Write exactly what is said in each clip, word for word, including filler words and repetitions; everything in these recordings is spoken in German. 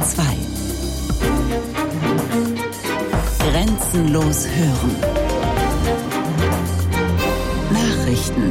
zwei. Grenzenlos hören. Nachrichten.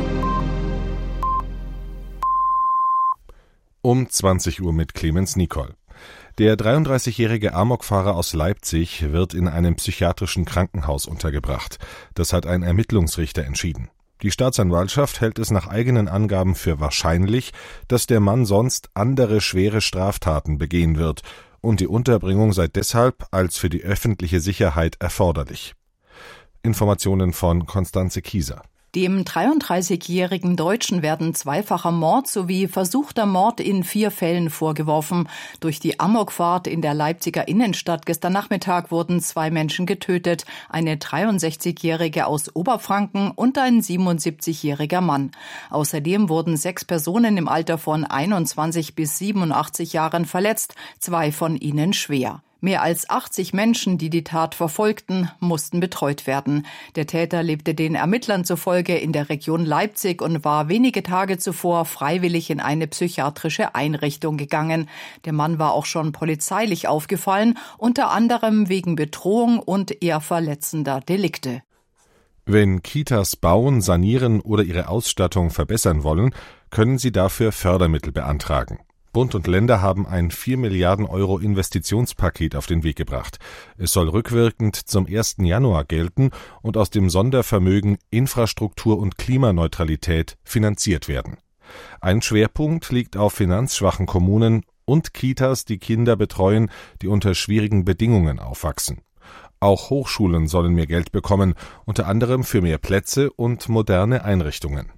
Um zwanzig Uhr mit Clemens Nicol. Der dreiunddreißigjährige Amokfahrer aus Leipzig wird in einem psychiatrischen Krankenhaus untergebracht. Das hat ein Ermittlungsrichter entschieden. Die Staatsanwaltschaft hält es nach eigenen Angaben für wahrscheinlich, dass der Mann sonst andere schwere Straftaten begehen wird, und die Unterbringung sei deshalb als für die öffentliche Sicherheit erforderlich. Informationen von Konstanze Kieser. Dem dreiunddreißigjährigen Deutschen werden zweifacher Mord sowie versuchter Mord in vier Fällen vorgeworfen. Durch die Amokfahrt in der Leipziger Innenstadt gestern Nachmittag wurden zwei Menschen getötet, eine dreiundsechzigjährige aus Oberfranken und ein siebenundsiebzigjähriger Mann. Außerdem wurden sechs Personen im Alter von einundzwanzig bis siebenundachtzig Jahren verletzt, zwei von ihnen schwer. Mehr als achtzig Menschen, die die Tat verfolgten, mussten betreut werden. Der Täter lebte den Ermittlern zufolge in der Region Leipzig und war wenige Tage zuvor freiwillig in eine psychiatrische Einrichtung gegangen. Der Mann war auch schon polizeilich aufgefallen, unter anderem wegen Bedrohung und eher verletzender Delikte. Wenn Kitas bauen, sanieren oder ihre Ausstattung verbessern wollen, können sie dafür Fördermittel beantragen. Bund und Länder haben ein vier Milliarden Euro Investitionspaket auf den Weg gebracht. Es soll rückwirkend zum ersten Januar gelten und aus dem Sondervermögen Infrastruktur und Klimaneutralität finanziert werden. Ein Schwerpunkt liegt auf finanzschwachen Kommunen und Kitas, die Kinder betreuen, die unter schwierigen Bedingungen aufwachsen. Auch Hochschulen sollen mehr Geld bekommen, unter anderem für mehr Plätze und moderne Einrichtungen.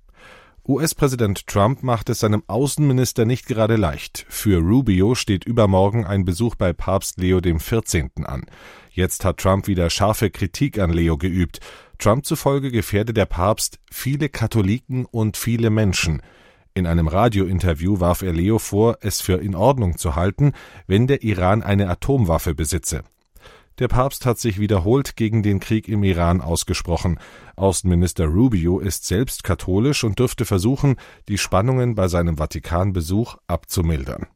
U S-Präsident Trump macht es seinem Außenminister nicht gerade leicht. Für Rubio steht übermorgen ein Besuch bei Papst Leo der vierzehnte an. Jetzt hat Trump wieder scharfe Kritik an Leo geübt. Trump zufolge gefährde der Papst viele Katholiken und viele Menschen. In einem Radiointerview warf er Leo vor, es für in Ordnung zu halten, wenn der Iran eine Atomwaffe besitze. Der Papst hat sich wiederholt gegen den Krieg im Iran ausgesprochen. Außenminister Rubio ist selbst katholisch und dürfte versuchen, die Spannungen bei seinem Vatikanbesuch abzumildern.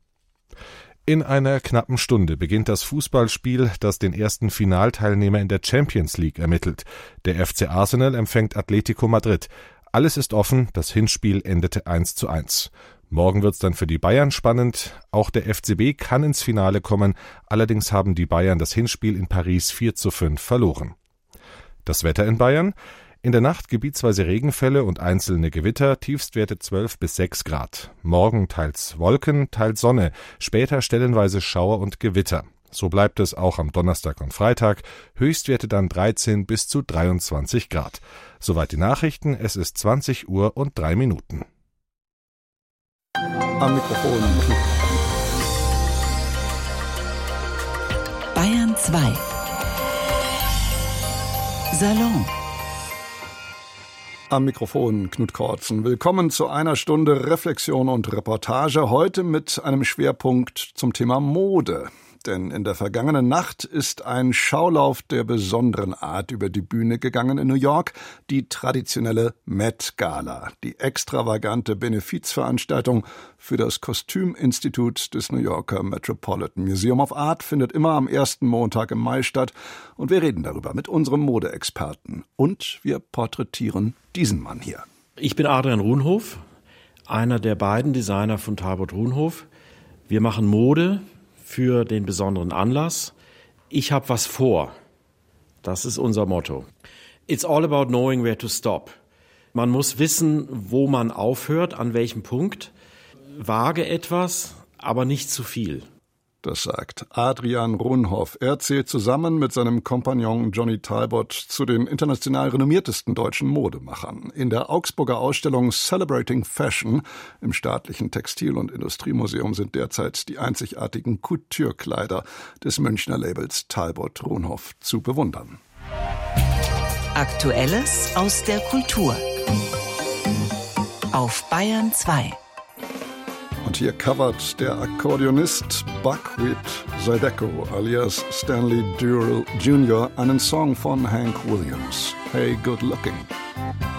In einer knappen Stunde beginnt das Fußballspiel, das den ersten Finalteilnehmer in der Champions League ermittelt. Der F C Arsenal empfängt Atletico Madrid. Alles ist offen, das Hinspiel endete eins zu eins. Morgen wird's dann für die Bayern spannend. Auch der F C B kann ins Finale kommen. Allerdings haben die Bayern das Hinspiel in Paris vier zu fünf verloren. Das Wetter in Bayern? In der Nacht gebietsweise Regenfälle und einzelne Gewitter, Tiefstwerte zwölf bis sechs Grad. Morgen teils Wolken, teils Sonne, später stellenweise Schauer und Gewitter. So bleibt es auch am Donnerstag und Freitag, Höchstwerte dann dreizehn bis zu dreiundzwanzig Grad. Soweit die Nachrichten, es ist zwanzig Uhr und drei Minuten. Am Mikrofon. Bayern zwei. Salon. Am Mikrofon Knut Kortzen. Willkommen zu einer Stunde Reflexion und Reportage, heute mit einem Schwerpunkt zum Thema Mode. Denn in der vergangenen Nacht ist ein Schaulauf der besonderen Art über die Bühne gegangen in New York, die traditionelle Met Gala, die extravagante Benefizveranstaltung für das Kostüminstitut des New Yorker Metropolitan Museum of Art, findet immer am ersten Montag im Mai statt. Und wir reden darüber mit unserem Modeexperten. Und wir porträtieren diesen Mann hier. Ich bin Adrian Runhof, einer der beiden Designer von Talbot Runhof. Wir machen Mode für den besonderen Anlass. Ich habe was vor. Das ist unser Motto. It's all about knowing where to stop. Man muss wissen, wo man aufhört, an welchem Punkt. Wage etwas, aber nicht zu viel. Das sagt Adrian Runhof. Er zählt zusammen mit seinem Kompagnon Johnny Talbot zu den international renommiertesten deutschen Modemachern. In der Augsburger Ausstellung Celebrating Fashion im Staatlichen Textil- und Industriemuseum sind derzeit die einzigartigen Couture-Kleider des Münchner Labels Talbot Runhof zu bewundern. Aktuelles aus der Kultur. Auf Bayern zwei. Und hier covert der Akkordeonist Buckwheat Zydeco alias Stanley Durrell Junior einen Song von Hank Williams. Hey, good looking.